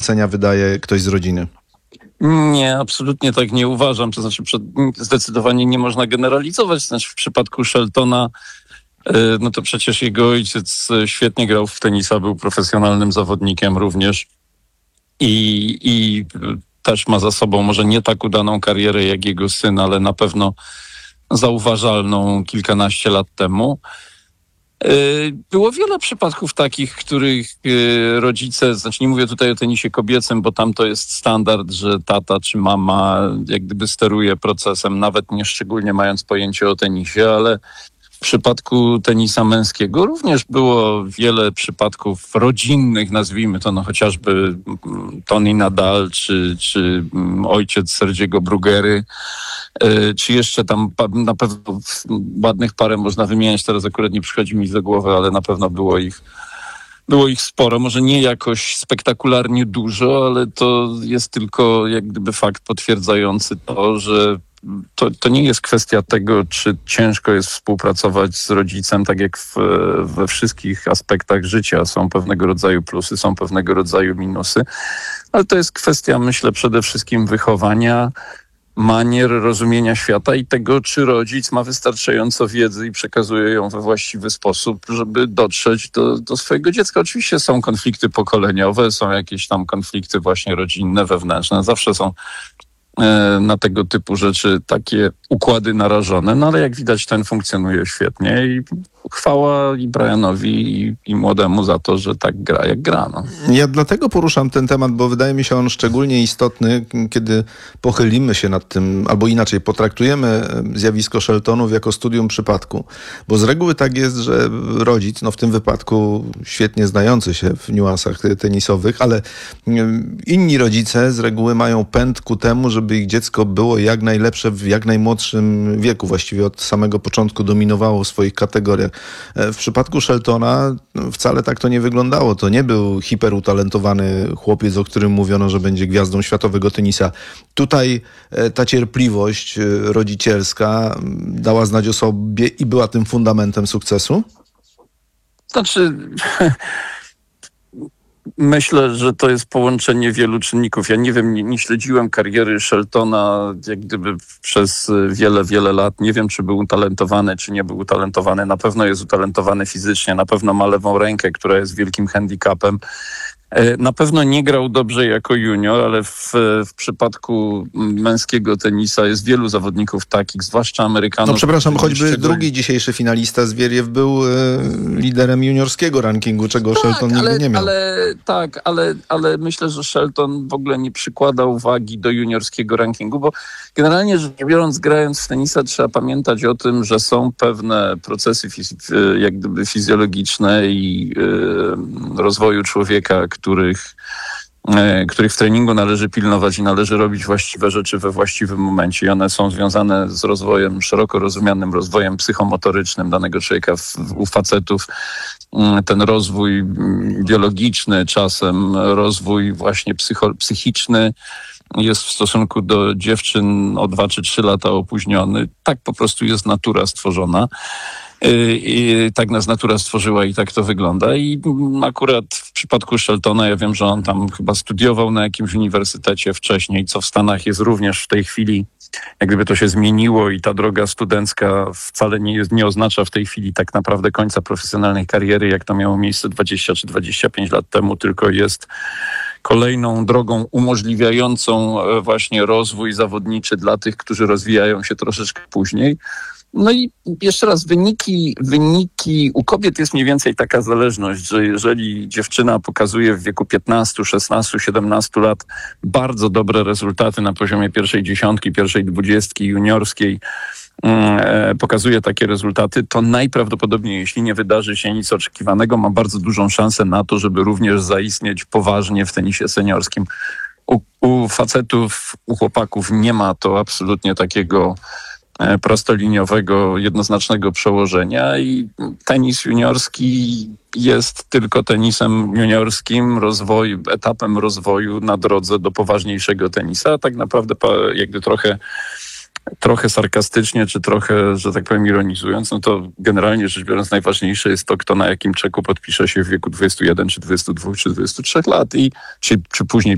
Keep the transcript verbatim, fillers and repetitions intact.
polecenia wydaje ktoś z rodziny? Nie, absolutnie tak nie uważam. To znaczy zdecydowanie nie można generalizować. Znaczy w przypadku Sheltona, no to przecież jego ojciec świetnie grał w tenisa, był profesjonalnym zawodnikiem również i, i też ma za sobą może nie tak udaną karierę jak jego syn, ale na pewno zauważalną kilkanaście lat temu. Było wiele przypadków takich, których rodzice, znaczy nie mówię tutaj o tenisie kobiecym, bo tam to jest standard, że tata czy mama jak gdyby steruje procesem, nawet nie szczególnie mając pojęcie o tenisie, ale w przypadku tenisa męskiego również było wiele przypadków rodzinnych, nazwijmy to, no chociażby Tony Nadal, czy, czy ojciec Sergiego Bruguery, czy jeszcze tam na pewno ładnych parę można wymieniać, teraz akurat nie przychodzi mi do głowy, ale na pewno było ich Było ich sporo, może nie jakoś spektakularnie dużo, ale to jest tylko jak gdyby fakt potwierdzający to, że to, to nie jest kwestia tego, czy ciężko jest współpracować z rodzicem, tak jak w, we wszystkich aspektach życia. Są pewnego rodzaju plusy, są pewnego rodzaju minusy, ale to jest kwestia, myślę, przede wszystkim wychowania, manier, rozumienia świata i tego, czy rodzic ma wystarczająco wiedzy i przekazuje ją we właściwy sposób, żeby dotrzeć do, do swojego dziecka. Oczywiście są konflikty pokoleniowe, są jakieś tam konflikty właśnie rodzinne, wewnętrzne. Zawsze są e, na tego typu rzeczy takie układy narażone, no ale jak widać ten funkcjonuje świetnie i chwała i Brianowi i, i młodemu za to, że tak gra jak gra. No. Ja dlatego poruszam ten temat, bo wydaje mi się on szczególnie istotny, kiedy pochylimy się nad tym, albo inaczej, potraktujemy zjawisko Sheltonów jako studium przypadku. Bo z reguły tak jest, że rodzic, no w tym wypadku świetnie znający się w niuansach tenisowych, ale inni rodzice z reguły mają pęd ku temu, żeby ich dziecko było jak najlepsze w jak najmłodszym wieku, właściwie od samego początku dominowało w swoich kategoriach. W przypadku Sheltona wcale tak to nie wyglądało. To nie był hiperutalentowany chłopiec, o którym mówiono, że będzie gwiazdą światowego tenisa. Tutaj ta cierpliwość rodzicielska dała znać o sobie i była tym fundamentem sukcesu? Znaczy... Myślę, że to jest połączenie wielu czynników. Ja nie wiem, nie, nie śledziłem kariery Sheltona jak gdyby przez wiele, wiele lat. Nie wiem, czy był utalentowany, czy nie był utalentowany. Na pewno jest utalentowany fizycznie, na pewno ma lewą rękę, która jest wielkim handicapem. Na pewno nie grał dobrze jako junior, ale w, w przypadku męskiego tenisa jest wielu zawodników takich, zwłaszcza Amerykanów. No przepraszam, choćby szczególnie... drugi dzisiejszy finalista Zwieriew był e, liderem juniorskiego rankingu, czego tak, Shelton nigdy ale, nie miał. Ale, tak, ale, ale myślę, że Shelton w ogóle nie przykładał wagi do juniorskiego rankingu, bo generalnie rzecz biorąc, grając w tenisa trzeba pamiętać o tym, że są pewne procesy fiz- jak gdyby fizjologiczne i y, rozwoju człowieka, których, e, których w treningu należy pilnować i należy robić właściwe rzeczy we właściwym momencie. I one są związane z rozwojem, szeroko rozumianym rozwojem psychomotorycznym danego człowieka. W, u facetów ten rozwój biologiczny, czasem rozwój właśnie psycho, psychiczny jest w stosunku do dziewczyn o dwa czy trzy lata opóźniony. Tak po prostu jest natura stworzona. I tak nas natura stworzyła i tak to wygląda. I akurat w przypadku Sheltona, ja wiem, że on tam chyba studiował na jakimś uniwersytecie wcześniej, co w Stanach jest również w tej chwili, jak gdyby to się zmieniło i ta droga studencka wcale nie, jest, nie oznacza w tej chwili tak naprawdę końca profesjonalnej kariery, jak to miało miejsce dwadzieścia czy dwadzieścia pięć lat temu, tylko jest kolejną drogą umożliwiającą właśnie rozwój zawodniczy dla tych, którzy rozwijają się troszeczkę później. No i jeszcze raz, wyniki, wyniki u kobiet jest mniej więcej taka zależność, że jeżeli dziewczyna pokazuje w wieku piętnastu, szesnastu, siedemnastu lat bardzo dobre rezultaty na poziomie pierwszej dziesiątki, pierwszej dwudziestki juniorskiej, e, pokazuje takie rezultaty, to najprawdopodobniej, jeśli nie wydarzy się nic oczekiwanego, ma bardzo dużą szansę na to, żeby również zaistnieć poważnie w tenisie seniorskim. U, u facetów, u chłopaków nie ma to absolutnie takiego prostoliniowego, jednoznacznego przełożenia i tenis juniorski jest tylko tenisem juniorskim, rozwoju, etapem rozwoju na drodze do poważniejszego tenisa. A tak naprawdę jakby trochę trochę sarkastycznie, czy trochę, że tak powiem, ironizując, no to generalnie rzecz biorąc najważniejsze jest to, kto na jakim czeku podpisze się w wieku dwudziestu jeden, czy dwudziestu dwóch, czy dwudziestu trzech lat i czy, czy później